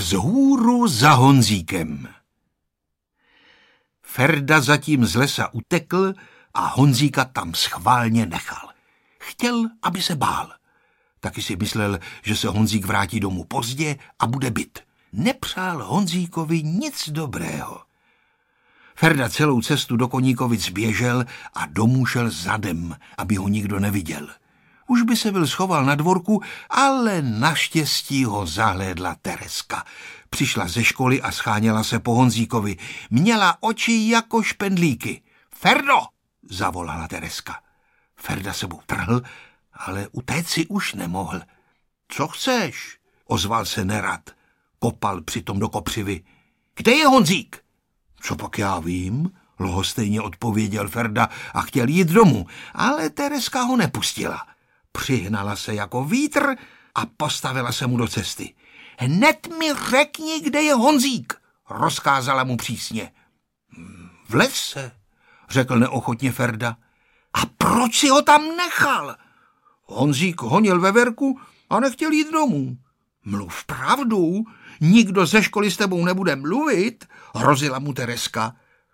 Vzhůru za Honzíkem. Ferda zatím z lesa utekl a Honzíka tam schválně nechal. Chtěl, aby se bál. Taky si myslel, že se Honzík vrátí domů pozdě a bude bit. Nepřál Honzíkovi nic dobrého. Ferda celou cestu do Koníkovic běžel a domů šel zadem, aby ho nikdo neviděl. Už by se byl schoval na dvorku, ale naštěstí ho zahlédla Tereska. Přišla ze školy a scháněla se po Honzíkovi. Měla oči jako špendlíky. Ferdo! Zavolala Tereska. Ferda sebou trhl, ale utéct si už nemohl. Co chceš? Ozval se nerad. Kopal přitom do kopřivy. Kde je Honzík? Co pak já vím? Lhostejně odpověděl Ferda a chtěl jít domů, ale Tereska ho nepustila. Přihnala se jako vítr a postavila se mu do cesty. Hned mi řekni, kde je Honzík, rozkázala mu přísně. V lese, řekl neochotně Ferda. A proč si ho tam nechal? Honzík honil veverku a nechtěl jít domů. Mluv pravdu, nikdo ze školy s tebou nebude mluvit, hrozila mu Tereska.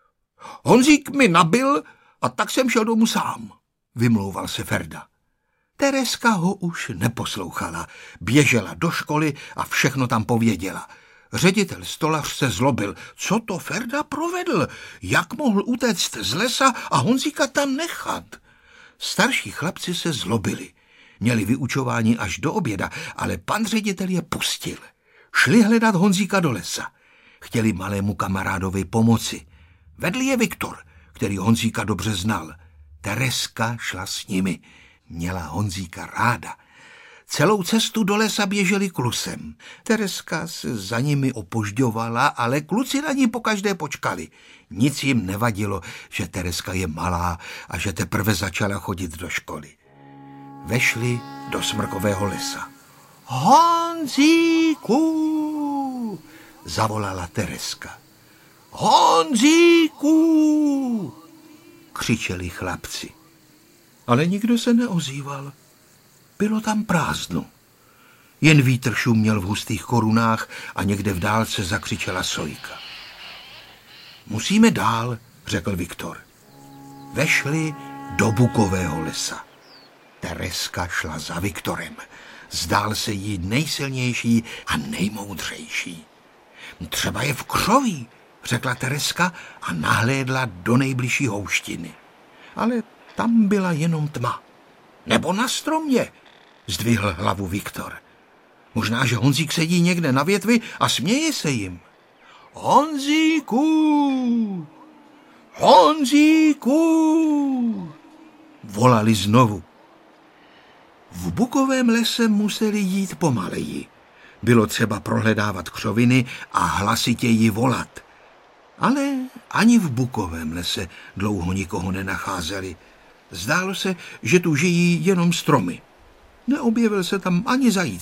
Honzík mi nabil a tak jsem šel domů sám, vymlouval se Ferda. Tereska ho už neposlouchala, běžela do školy a všechno tam pověděla. Ředitel Stolař se zlobil. Co to Ferda provedl? Jak mohl utéct z lesa a Honzíka tam nechat? Starší chlapci se zlobili. Měli vyučování až do oběda, ale pan ředitel je pustil. Šli hledat Honzíka do lesa. Chtěli malému kamarádovi pomoci. Vedl je Viktor, který Honzíka dobře znal. Tereska šla s nimi. Měla Honzíka ráda. Celou cestu do lesa běželi klusem. Tereska se za nimi opožďovala, ale kluci na ní pokaždé počkali. Nic jim nevadilo, že Tereska je malá a že teprve začala chodit do školy. Vešli do smrkového lesa. Honzíku! Zavolala Tereska. Honzíku! Křičeli chlapci. Ale nikdo se neozýval. Bylo tam prázdno. Jen vítr šuměl v hustých korunách a někde v dálce zakřičela sojka. Musíme dál, řekl Viktor. Vešli do bukového lesa. Tereska šla za Viktorem. Zdál se jí nejsilnější a nejmoudřejší. Třeba je v křoví, řekla Tereska a nahlédla do nejbližší houštiny. Ale tam byla jenom tma. Nebo na stromě, zdvihl hlavu Viktor. Možná, že Honzík sedí někde na větvi a směje se jim. Honzíku! Honzíku! Volali znovu. V bukovém lese museli jít pomaleji. Bylo třeba prohledávat křoviny a hlasitěji volat. Ale ani v bukovém lese dlouho nikoho nenacházeli. Zdálo se, že tu žijí jenom stromy. Neobjevil se tam ani zajíc